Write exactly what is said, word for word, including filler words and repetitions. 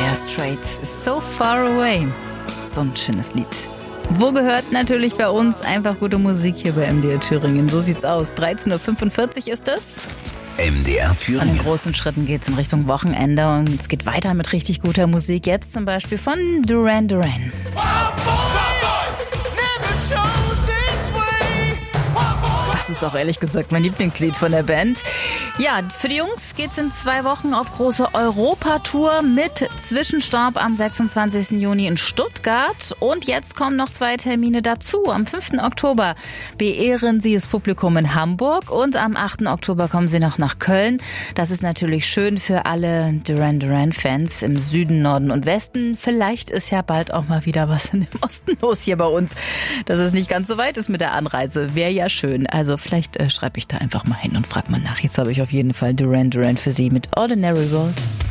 Dire Straits, So Far Away. So ein schönes Lied. Wo gehört natürlich bei uns einfach gute Musik hier bei M D R Thüringen. So sieht's aus. dreizehn Uhr fünfundvierzig ist es. M D R Thüringen. An den großen Schritten geht's in Richtung Wochenende und es geht weiter mit richtig guter Musik. Jetzt zum Beispiel von Duran Duran. Das ist auch ehrlich gesagt mein Lieblingslied von der Band. Ja, für die Jungs geht's in zwei Wochen auf große Europatour mit Zwischenstopp am sechsundzwanzigsten Juni in Stuttgart. Und jetzt kommen noch zwei Termine dazu. Am fünften Oktober beehren sie das Publikum in Hamburg und am achten Oktober kommen sie noch nach Köln. Das ist natürlich schön für alle Duran Duran-Fans im Süden, Norden und Westen. Vielleicht ist ja bald auch mal wieder was in dem Osten los hier bei uns, dass es nicht ganz so weit ist mit der Anreise. Wäre ja schön. Also vielleicht äh, schreibe ich da einfach mal hin und frage mal nach. Jetzt habe ich auf jeden Fall Duran Duran für Sie mit Ordinary World.